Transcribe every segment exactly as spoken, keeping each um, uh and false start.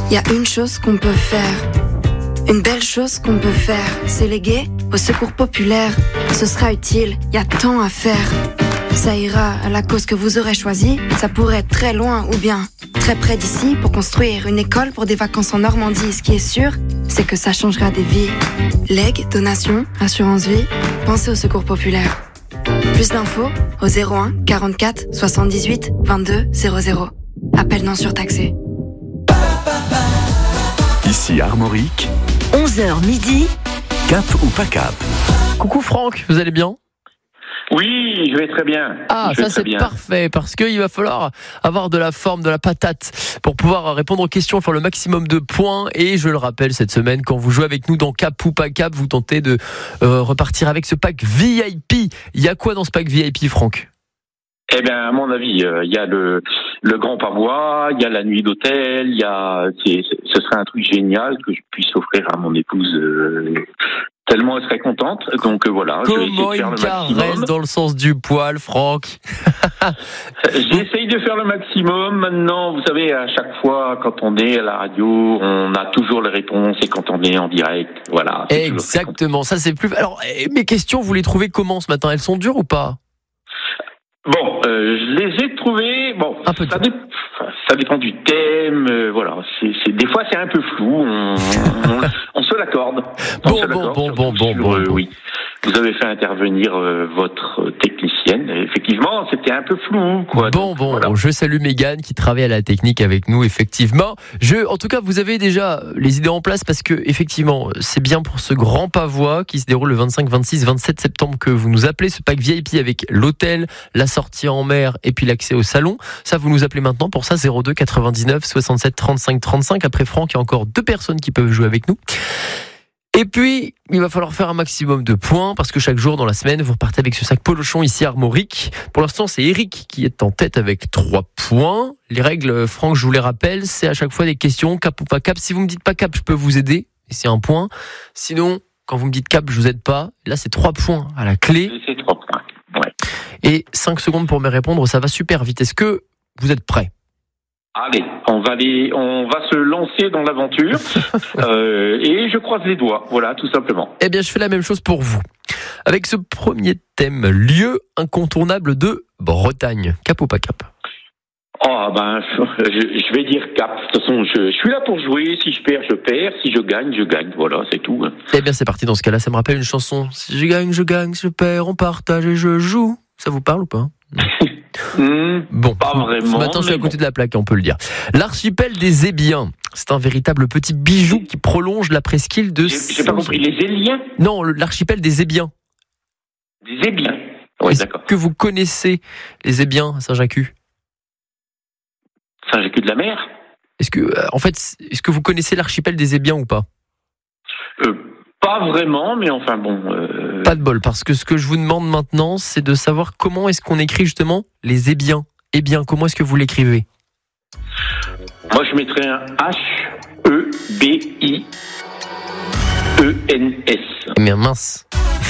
Il y a une chose qu'on peut faire, une belle chose qu'on peut faire, c'est léguer au secours populaire. Ce sera utile, il y a tant à faire. Ça ira à la cause que vous aurez choisie, ça pourrait être très loin ou bien très près d'ici pour construire une école pour des vacances en Normandie. Ce qui est sûr, c'est que ça changera des vies. Legs, donations, assurance vie, pensez au secours populaire. Plus d'infos au zéro un quarante-quatre soixante-dix-huit vingt-deux zéro zéro. Appel non surtaxé. Ici Armorique, onze heures midi. Cap ou pas Cap? Coucou Franck, vous allez bien? Oui, je vais très bien. Ah, je ça c'est bien. parfait, parce qu'il va falloir avoir de la forme, de la patate pour pouvoir répondre aux questions, faire le maximum de points. Et je le rappelle, cette semaine, quand vous jouez avec nous dans Cap ou pas Cap, vous tentez de euh, repartir avec ce pack V I P. Il y a quoi dans ce pack V I P, Franck? Eh bien, à mon avis, il euh, y a le, le grand pavois, il y a la nuit d'hôtel, il y a, c'est, ce serait un truc génial que je puisse offrir à mon épouse. Euh, tellement elle serait contente. Donc euh, voilà, Comment je vais essayer de faire une le caresse maximum. dans le sens du poil, Franck? J'essaye de faire le maximum. Maintenant, vous savez, à chaque fois, quand on est à la radio, on a toujours les réponses, et quand on est en direct, voilà. Exactement, ça c'est plus. Alors, mes questions, vous les trouvez comment ce matin? Elles sont dures ou pas? Bon, euh, je les ai trouvés. Bon, un peu ça, dé... ça dépend du thème. Euh, voilà, c'est, c'est des fois c'est un peu flou. On, on, on se l'accorde. On bon, se bon, l'accorde bon, bon, bon, sur, bon, euh, bon. Oui. Vous avez fait intervenir euh, votre technicienne. Et effectivement, c'était un peu flou, quoi. Bon, Donc, bon, voilà. je salue Mégane qui travaille à la technique avec nous, effectivement. Je, en tout cas, vous avez déjà les idées en place parce que, effectivement, c'est bien pour ce grand pavois qui se déroule le vingt-cinq, vingt-six, vingt-sept septembre que vous nous appelez, ce pack V I P avec l'hôtel, la sortie en mer et puis l'accès au salon. Ça, vous nous appelez maintenant pour ça, zéro deux quatre-vingt-dix-neuf soixante-sept trente-cinq trente-cinq. Après Franck, il y a encore deux personnes qui peuvent jouer avec nous. Et puis, il va falloir faire un maximum de points parce que chaque jour dans la semaine, vous repartez avec ce sac Polochon ici à Armorique. Pour l'instant, c'est Eric qui est en tête avec trois points. Les règles, Franck, je vous les rappelle, c'est à chaque fois des questions, cap ou pas cap. Si vous me dites pas cap, je peux vous aider et c'est un point. Sinon, quand vous me dites cap, je vous aide pas. Là, c'est trois points à la clé. C'est trois points. Ouais. Et cinq secondes pour me répondre, ça va super vite. Est-ce que vous êtes prêts? Allez, on va aller, on va se lancer dans l'aventure euh, et je croise les doigts. Voilà, tout simplement. Eh bien, je fais la même chose pour vous. Avec ce premier thème, lieu incontournable de Bretagne. Cap ou pas cap? Oh ben, je, je vais dire cap. De toute façon, je, je suis là pour jouer. Si je perds, je perds. Si je gagne, je gagne. Voilà, c'est tout. Eh bien, c'est parti dans ce cas-là. Ça me rappelle une chanson. Si je gagne, je gagne. Si je perds, on partage et je joue. Ça vous parle ou pas? Mmh, Bon, pas vraiment. Ce matin, je suis à côté bon. de la plaque, on peut le dire. L'archipel des Ébiens. C'est un véritable petit bijou qui prolonge la presqu'île de... J'ai, j'ai pas compris. Les Éliens? Non, l'archipel des Ébiens. Des Ébiens. Oui, Est-ce d'accord. que vous connaissez les Ébiens à Saint-Jacques? Saint-Jacques de la Mer? Est-ce que, euh, en fait, est-ce que vous connaissez l'archipel des Ébiens ou pas? euh, Pas vraiment, mais enfin bon... Euh... Pas de bol, parce que ce que je vous demande maintenant, c'est de savoir comment est-ce qu'on écrit justement les Ébiens. Eh bien, comment est-ce que vous l'écrivez? Moi, je mettrais un H E B I E N S. Eh bien, mince.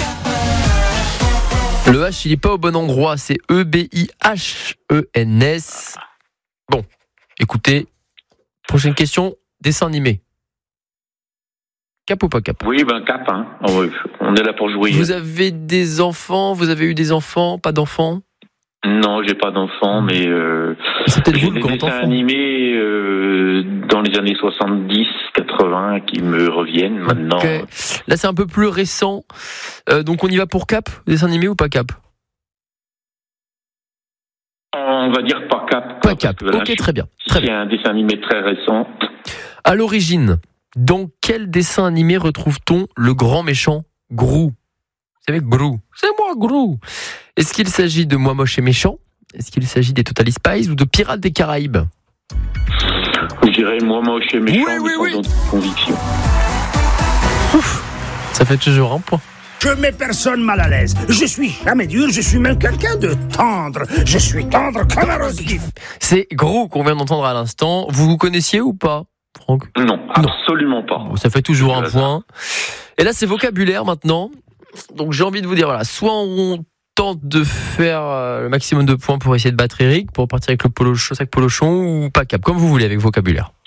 Le H, il n'est pas au bon endroit, c'est E B I H E N S. Bon, écoutez, prochaine question, dessin animé. Cap ou pas cap? Oui, ben cap, hein. Oh, oui, on est là pour jouer. Vous avez des enfants? Vous avez eu des enfants? Pas d'enfants? Non, j'ai pas d'enfants, mais euh, C'est peut-être j'ai vous le des grand dessins enfant. animés euh, dans les années soixante-dix, quatre-vingts qui me reviennent maintenant. Ok. Là, c'est un peu plus récent. Euh, donc, on y va pour cap? Dessin animé ou pas cap? On va dire pas cap. Pas quoi, cap. parce que là, Ok, je- très bien. si Très c'est bien. un dessin animé très récent. À l'origine, dans quel dessin animé retrouve-t-on le grand méchant Grou? Vous savez, Grou. C'est moi, Grou. Est-ce qu'il s'agit de Moi moche et méchant? Est-ce qu'il s'agit des Totally Spies ou de Pirates des Caraïbes? Je dirais moi moche et méchant, Oui, oui, mais sans oui. autre conviction. Ouf, ça fait toujours un point. Je mets personne mal à l'aise. Je suis jamais dur, je suis même quelqu'un de tendre. Je suis tendre comme un rose vif. C'est Grou qu'on vient d'entendre à l'instant. Vous vous connaissiez ou pas, Franck? Non, absolument pas. Bon, ça fait toujours un Voilà. point. Et là, c'est vocabulaire maintenant. Donc, j'ai envie de vous dire, voilà, soit on tente de faire euh, le maximum de points pour essayer de battre Eric, pour partir avec le polo, sac Polochon, ou pas cap, comme vous voulez avec vocabulaire.